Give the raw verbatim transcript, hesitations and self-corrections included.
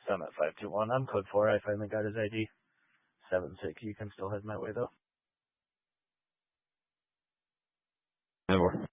Summit five two one. I'm code four. I finally got his I D. seven six. You can still head my way though. Never.